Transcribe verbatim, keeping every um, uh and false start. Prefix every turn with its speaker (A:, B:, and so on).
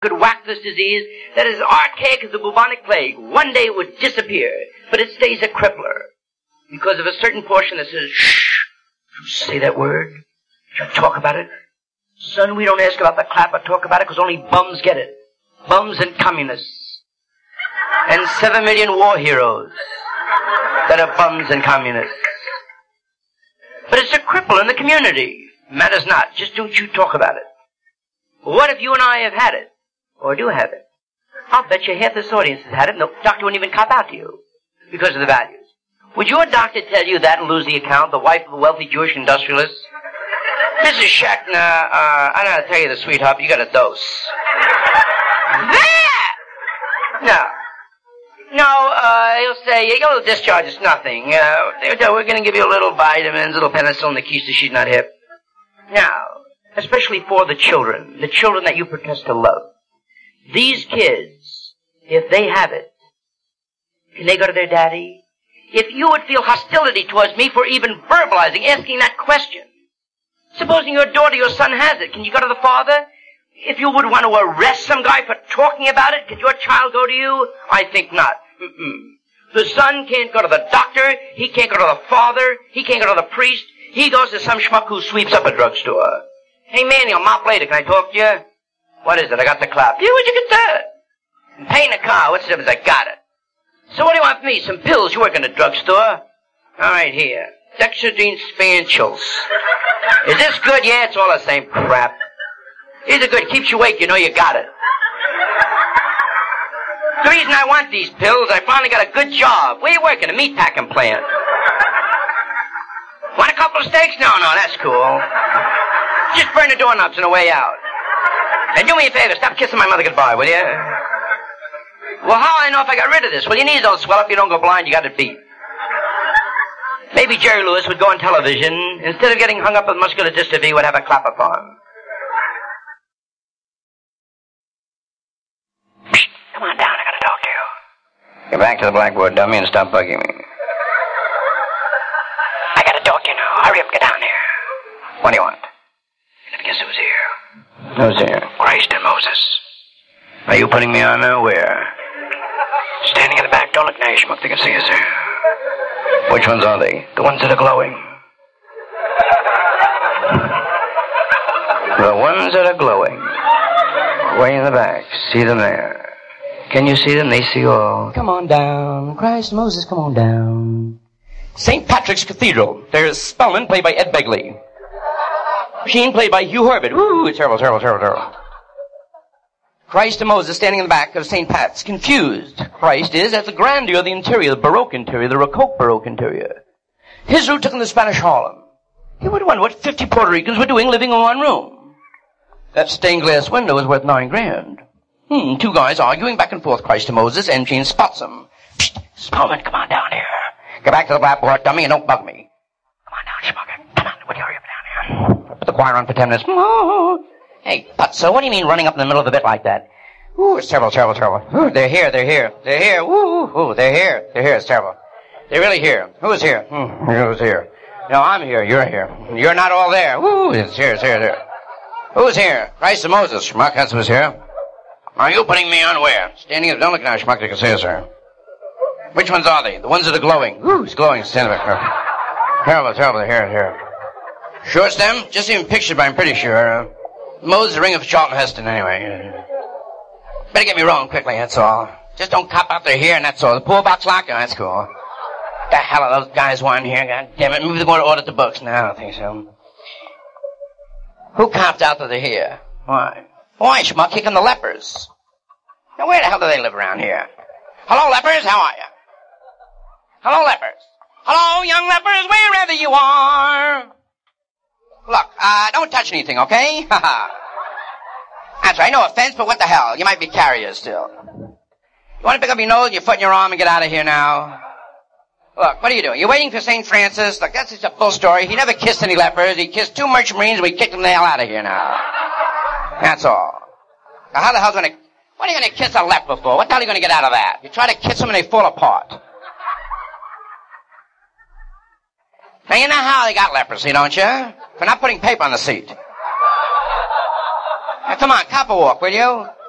A: could whack this disease that is archaic as the bubonic plague. One day it would disappear, but it stays a crippler because of a certain portion that says, shh, don't say that word. Don't talk about it. Son, we don't ask about the clap or talk about it because only bums get it. Bums and communists. And seven million war heroes that are bums and communists. But it's a cripple in the community. Matters not. Just don't you talk about it. What if you and I have had it? Or do have it? I'll bet you half this audience has had it and the doctor wouldn't even cop out to you because of the values. Would your doctor tell you that and lose the account, the wife of a wealthy Jewish industrialist? Missus Schachner, uh, I don't know how to tell you this, sweetheart, but you got a dose. There! No. No, uh, he'll say, you got a little discharge, it's nothing. Uh, we're going to give you a little vitamins, a little penicillin, the keys to she's not hip. Now, especially for the children, the children that you profess to love. These kids, if they have it, can they go to their daddy? If you would feel hostility towards me for even verbalizing, asking that question, supposing your daughter, your son has it, can you go to the father? If you would want to arrest some guy for talking about it, could your child go to you? I think not. Mm-mm. The son can't go to the doctor, he can't go to the father, he can't go to the priest, he goes to some schmuck who sweeps up a drugstore. Hey, Manny, I'll mop later, can I talk to you? What is it? I got the clap. Yeah, where'd you get that? I'm paying the car. What's the difference? I got it. So what do you want from me? Some pills? You work in a drugstore? All right, here. Dexedrine Spanchels. Is this good? Yeah, it's all the same crap. These are good. Keeps you awake. You know you got it. The reason I want these pills, I finally got a good job. Where you working? A meat packing plant. Want a couple of steaks? No, no, that's cool. Just burn the doorknobs on the way out. And do me a favor, stop kissing my mother goodbye, will you? Well, how I know if I got rid of this? Well, your knees don't swell up, you don't go blind, you got it beat. Maybe Jerry Lewis would go on television, instead of getting hung up with muscular dystrophy, would have a clap-a-thon. Psst, come on down, I gotta talk to you. Get back to the blackboard, dummy, and stop bugging me. I gotta talk to you now. Hurry up, get down here. What do you want? Let me guess who's here. Who's here? Christ and Moses. Are you putting me on now? Where? Standing in the back. Don't look now, you schmuck. They can see us there. Which ones are they? The ones that are glowing. The ones that are glowing. Way in the back. See them there. Can you see them? They see all. Come on down. Christ and Moses, come on down. Saint Patrick's Cathedral. There's Spellman, played by Ed Begley. Sheen, played by Hugh Herbert. Ooh, terrible, terrible, terrible, terrible. Christ and Moses standing in the back of Saint Pat's. Confused. Christ is at the grandeur of the interior, the Baroque interior, the Rococo Baroque interior. His route took in the Spanish Harlem. He would wonder what fifty Puerto Ricans were doing living in one room. That stained glass window is worth nine grand. Hmm, two guys arguing back and forth, Christ and Moses, and Sheen spots them. Psst, Spellman, come on down here. Get back to the blackboard, dummy, and don't bug me. Come on down, schmucker. Come on, would you hurry up down here? Put the choir on for ten minutes. Hey, Putzo, what do you mean running up in the middle of the bit like that? Ooh, it's terrible, terrible, terrible. Ooh, they're here, they're here, they're here. Ooh, ooh, they're here, they're here, it's terrible. They're really here. Who's here? Hmm, who's here? No, I'm here, you're here. You're not all there. Ooh, it's here, it's here, there. Who's here? Christ and Moses, schmuck, that's who's here. Are you putting me on where? Standing up, don't look now, schmuck, they can see us, sir. Which ones are they? The ones that are glowing. Ooh, it's glowing, stand back. Terrible, terrible, they're here, here. Sure it's them? Just even pictured, but I'm pretty sure. Uh, Moses, ring of Charlton Heston, anyway. Better get me rolling quickly, that's all. Just don't cop out there here, and that's all. The pool box locker, that's cool. The hell are those guys wanting here? God damn it. Maybe they're going to audit the books. No, I don't think so. Who copped out that they're here? Why? Why, schmuck, kicking the lepers. Now, where the hell do they live around here? Hello, lepers, how are you? Hello, lepers. Hello, young lepers, wherever you are. Look, uh, don't touch anything, okay? Ha ha. That's right, no offense, but what the hell? You might be carriers still. You want to pick up your nose, your foot, and your arm, and get out of here now? Look, what are you doing? You're waiting for Saint Francis? Look, that's just a full story. He never kissed any lepers. He kissed two merchant marines, and we kicked them the hell out of here now. That's all. Now, how the hell's gonna... What are you gonna kiss a leper for? What the hell are you gonna get out of that? You try to kiss them, and they fall apart. Now, you know how they got leprosy, don't you? For not putting paper on the seat. Now, come on, cop a walk, will you?